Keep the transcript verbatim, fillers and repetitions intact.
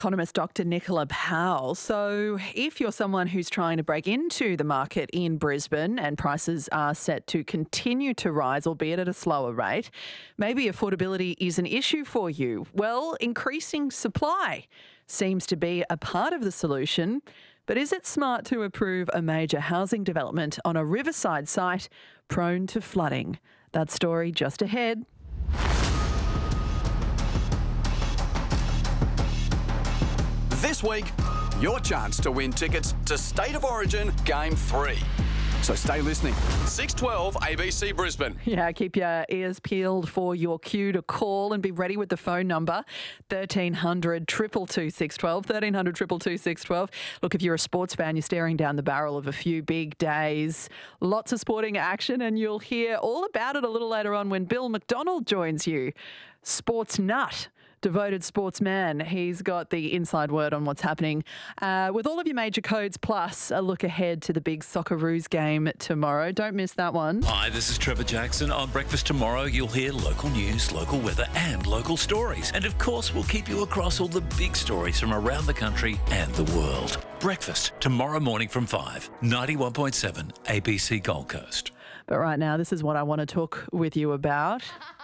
Economist Doctor Nicola Powell. So if you're someone who's trying to break into the market in Brisbane and prices are set to continue to rise, albeit at a slower rate, maybe affordability is an issue for you. Well, increasing supply seems to be a part of the solution. But is it smart to approve a major housing development on a riverside site prone to flooding? That story just ahead. This week, your chance to win tickets to State of Origin Game three. So stay listening. six twelve A B C Brisbane. Yeah, keep your ears peeled for your cue to call and be ready with the phone number, thirteen hundred, two two two, six one two, thirteen hundred, two two two, six one two. Look, if you're a sports fan, you're staring down the barrel of a few big days. Lots of sporting action, and you'll hear all about it a little later on when Bill McDonald joins you. Sports nut. Devoted sportsman. He's got the inside word on what's happening uh, with all of your major codes, plus a look ahead to the big Socceroos game tomorrow. Don't miss that one. Hi, this is Trevor Jackson. On Breakfast Tomorrow, you'll hear local news, local weather and local stories. And of course, we'll keep you across all the big stories from around the country and the world. Breakfast tomorrow morning from five, ninety-one point seven A B C Gold Coast. But right now, this is what I want to talk with you about.